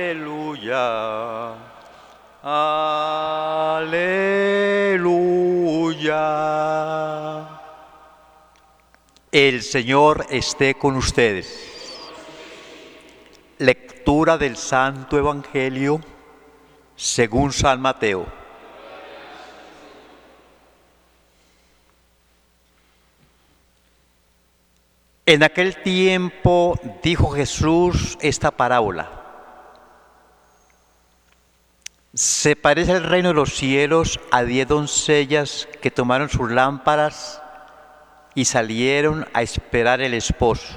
Aleluya, aleluya. El Señor esté con ustedes. Lectura del Santo Evangelio según San Mateo. En aquel tiempo dijo Jesús esta parábola. Se parece el reino de los cielos a 10 doncellas que tomaron sus lámparas y salieron a esperar el esposo.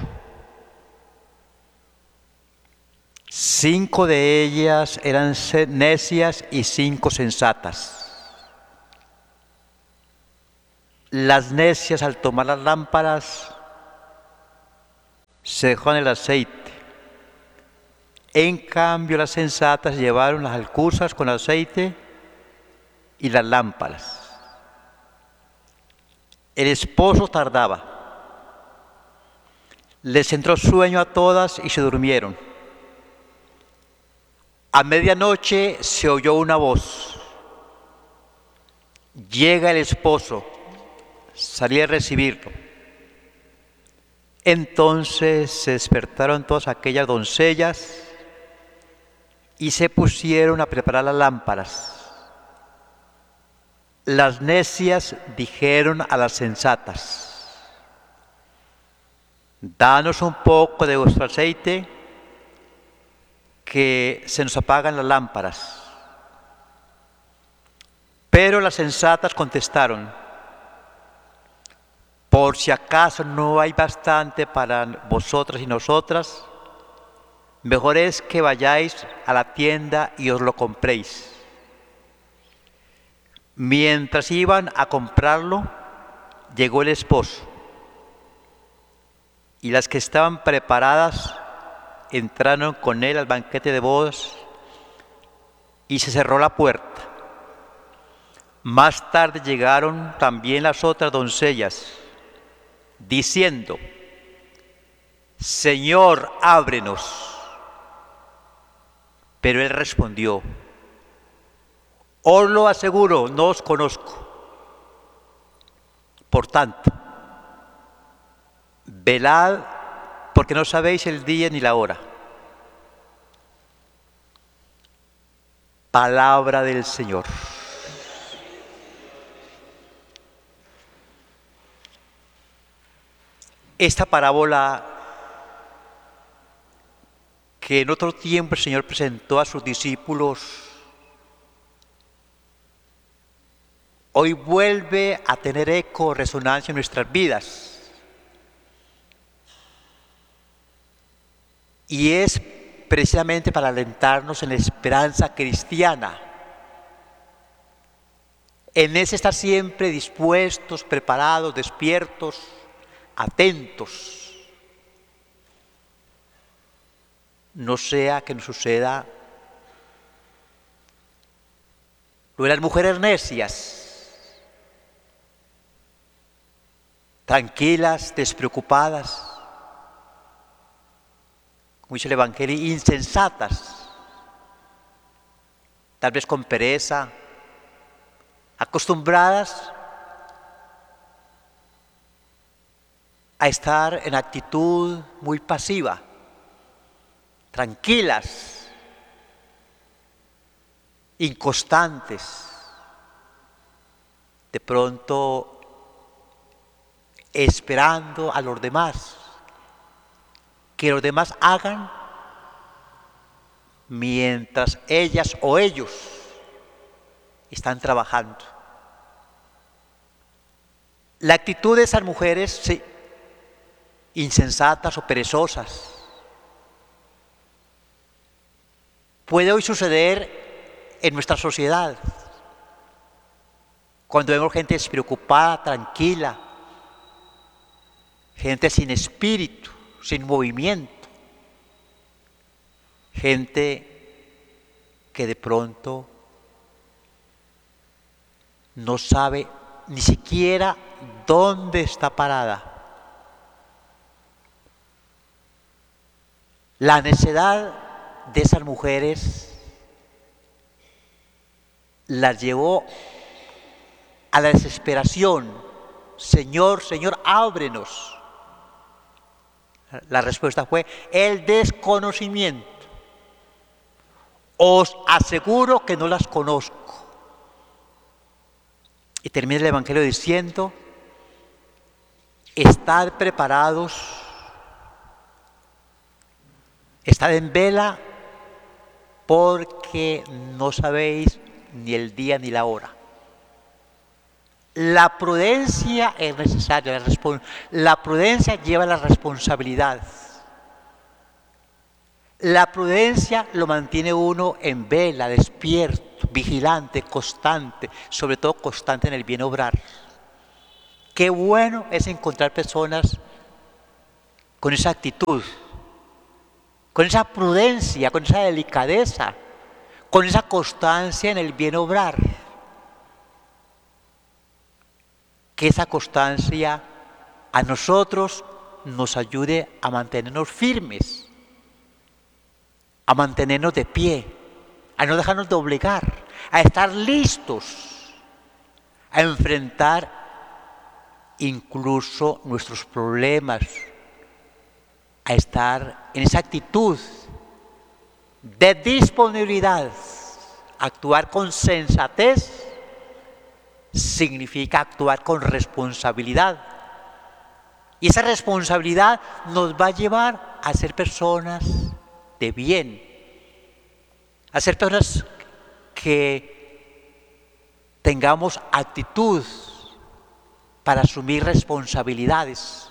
5 de ellas eran necias y 5 sensatas. Las necias, al tomar las lámparas, se dejaron el aceite. En cambio, las sensatas llevaron las alcuzas con aceite y las lámparas. El esposo tardaba. Les entró sueño a todas y se durmieron. A medianoche se oyó una voz. Llega el esposo. Salí a recibirlo. Entonces se despertaron todas aquellas doncellas y se pusieron a preparar las lámparas. Las necias dijeron a las sensatas: danos un poco de vuestro aceite, que se nos apagan las lámparas. Pero las sensatas contestaron: por si acaso no hay bastante para vosotras y nosotras, mejor es que vayáis a la tienda y os lo compréis. Mientras iban a comprarlo, llegó el esposo. Y las que estaban preparadas entraron con él al banquete de bodas y se cerró la puerta. Más tarde llegaron también las otras doncellas, diciendo: Señor, ábrenos. Pero él respondió: os lo aseguro, no os conozco. Por tanto, velad, porque no sabéis el día ni la hora. Palabra del Señor. Esta parábola que en otro tiempo el Señor presentó a sus discípulos, hoy vuelve a tener eco, resonancia en nuestras vidas. Y es precisamente para alentarnos en la esperanza cristiana. En ese estar siempre dispuestos, preparados, despiertos, atentos. No sea que nos suceda lo de las mujeres necias, tranquilas, despreocupadas, como dice el Evangelio, insensatas, tal vez con pereza, acostumbradas a estar en actitud muy pasiva, tranquilas, inconstantes, de pronto esperando a los demás, que los demás hagan mientras ellas o ellos están trabajando. La actitud de esas mujeres, sí, insensatas o perezosas, puede hoy suceder en nuestra sociedad, cuando vemos gente despreocupada, tranquila, gente sin espíritu, sin movimiento, gente que de pronto no sabe ni siquiera dónde está parada. La necedad de esas mujeres las llevó a la desesperación. Señor, Señor, ábrenos. La respuesta fue el desconocimiento. Os aseguro que no las conozco. Y termina el Evangelio diciendo: estad preparados, estad en vela, porque no sabéis ni el día ni la hora. La prudencia es necesaria, la prudencia lleva la responsabilidad. La prudencia lo mantiene uno en vela, despierto, vigilante, constante, sobre todo constante en el bien obrar. Qué bueno es encontrar personas con esa actitud, con esa prudencia, con esa delicadeza, con esa constancia en el bien obrar. Que esa constancia a nosotros nos ayude a mantenernos firmes, a mantenernos de pie, a no dejarnos doblegar, a estar listos, a enfrentar incluso nuestros problemas, a estar en esa actitud de disponibilidad. Actuar con sensatez significa actuar con responsabilidad. Y esa responsabilidad nos va a llevar a ser personas de bien, a ser personas que tengamos actitud para asumir responsabilidades,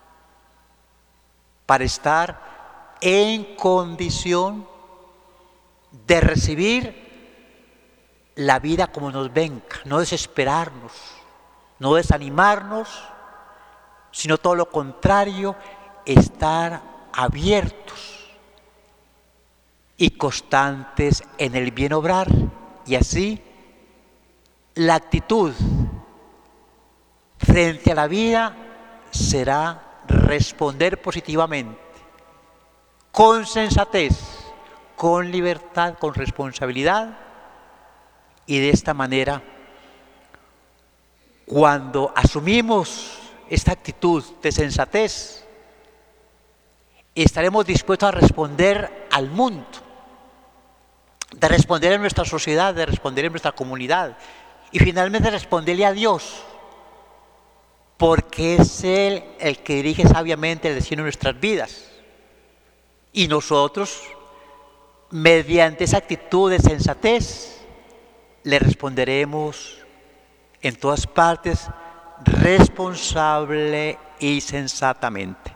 para estar en condición de recibir la vida como nos venga, no desesperarnos, no desanimarnos, sino todo lo contrario, estar abiertos y constantes en el bien obrar, y así la actitud frente a la vida será responder positivamente, con sensatez, con libertad, con responsabilidad. Y de esta manera, cuando asumimos esta actitud de sensatez, estaremos dispuestos a responder al mundo, de responder en nuestra sociedad, de responder en nuestra comunidad y finalmente responderle a Dios, porque es Él el que dirige sabiamente el destino de nuestras vidas. Y nosotros, mediante esa actitud de sensatez, le responderemos en todas partes responsable y sensatamente.